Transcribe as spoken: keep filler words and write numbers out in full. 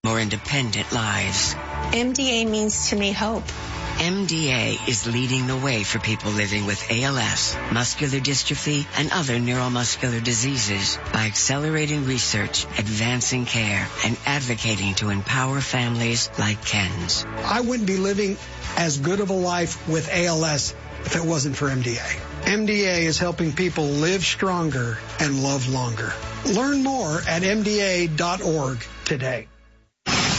more independent lives. M D A means to me hope. M D A is leading the way for people living with A L S, muscular dystrophy, and other neuromuscular diseases by accelerating research, advancing care, and advocating to empower families like Ken's. I wouldn't be living as good of a life with A L S if it wasn't for M D A. M D A is helping people live stronger and love longer. Learn more at M D A dot org today.